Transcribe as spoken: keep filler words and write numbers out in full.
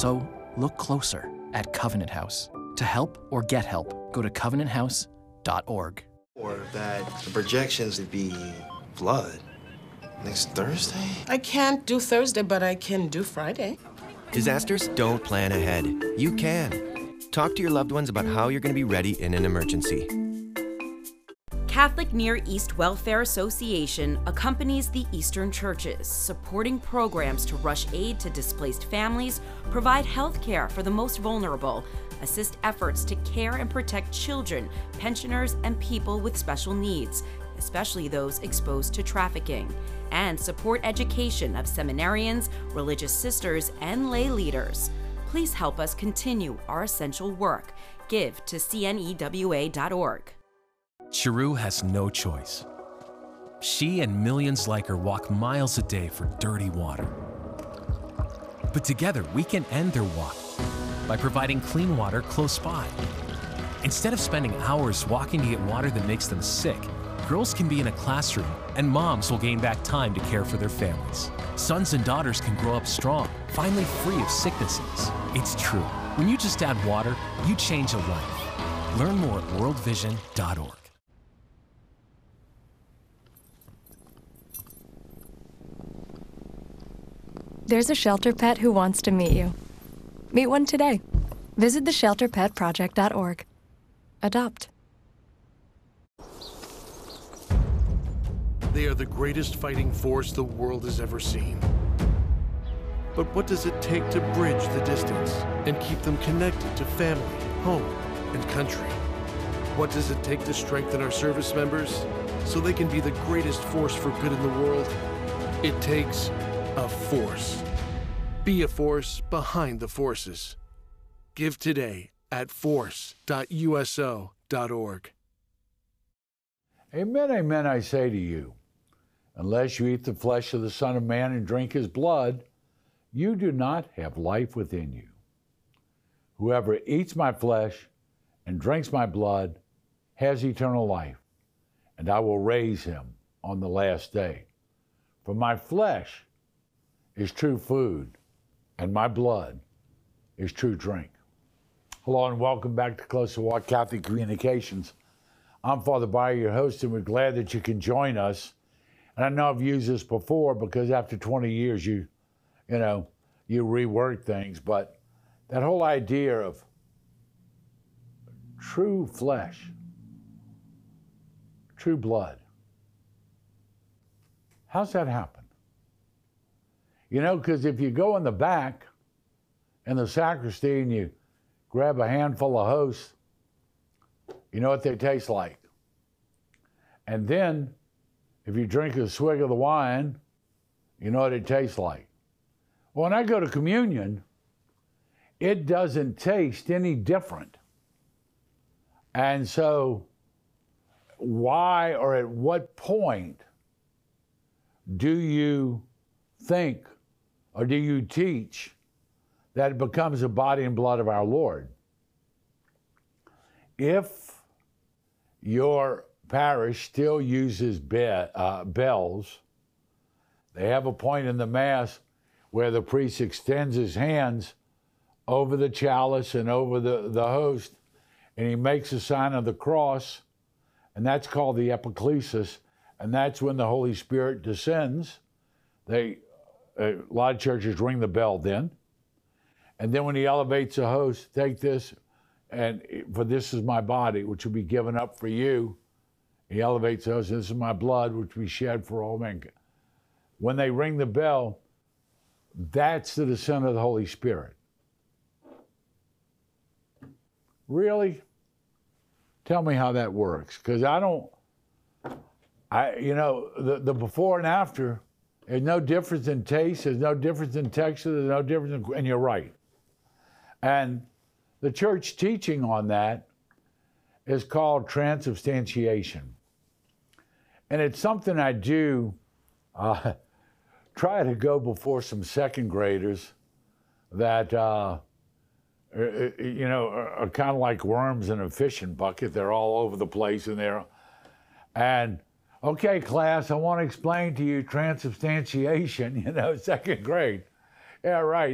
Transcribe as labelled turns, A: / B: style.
A: So look closer at Covenant House. To help or get help, go to covenant house dot org.
B: Or that the projections would be flood next Thursday?
C: I can't do Thursday, but I can do Friday.
D: Disasters don't plan ahead. You can. Talk to your loved ones about how you're going to be ready in an emergency.
E: Catholic Near East Welfare Association accompanies the Eastern churches, supporting programs to rush aid to displaced families, provide health care for the most vulnerable, assist efforts to care and protect children, pensioners, and people with special needs, especially those exposed to trafficking, and support education of seminarians, religious sisters, and lay leaders. Please help us continue our essential work. Give to C N E W A dot org.
F: Chiru has no choice. She and millions like her walk miles a day for dirty water. But together, we can end their walk by providing clean water close by. Instead of spending hours walking to get water that makes them sick, girls can be in a classroom and moms will gain back time to care for their families. Sons and daughters can grow up strong, finally free of sicknesses. It's true. When you just add water, you change a life. Learn more at world vision dot org.
G: There's a shelter pet who wants to meet you. Meet one today. Visit the shelter pet project dot org. Adopt.
H: They are the greatest fighting force the world has ever seen. But what does it take to bridge the distance and keep them connected to family, home, and country? What does it take to strengthen our service members so they can be the greatest force for good in the world? It takes a force. Be a force behind the forces. Give today at force dot U S O dot org.
I: Amen, amen, I say to you, unless you eat the flesh of the Son of Man and drink his blood, you do not have life within you. Whoever eats my flesh and drinks my blood has eternal life, and I will raise him on the last day. For my flesh is true food, and my blood is true drink. Hello and welcome back to Close to Walk Catholic Communications. I'm Father Bayer, your host, and we're glad that you can join us. And I know I've used this before because after twenty years, you, you know, you rework things, but that whole idea of true flesh, true blood, how's that happen? You know, because if you go in the back in the sacristy and you grab a handful of hosts, you know what they taste like. And then if you drink a swig of the wine, you know what it tastes like. When I go to communion, it doesn't taste any different. And so why or at what point do you think or do you teach that it becomes the body and blood of our Lord? If your parish still uses be- uh, bells, they have a point in the Mass where the priest extends his hands over the chalice and over the, the host, and he makes a sign of the cross, and that's called the epiclesis, and that's when the Holy Spirit descends. They A lot of churches ring the bell then. And then when he elevates the host, take this, and for this is my body, which will be given up for you. He elevates the host, this is my blood, which will be shed for all men. When they ring the bell, that's the descent of the Holy Spirit. Really? Tell me how that works, because I don't, I, you know, the, the before and after, there's no difference in taste, there's no difference in texture, there's no difference in, and you're right. And the church teaching on that is called transubstantiation. And it's something I do, uh, try to go before some second graders that, uh, you know, are, are kind of like worms in a fishing bucket. They're all over the place in there. And okay, class, I want to explain to you transubstantiation, you know, second grade. Yeah, right.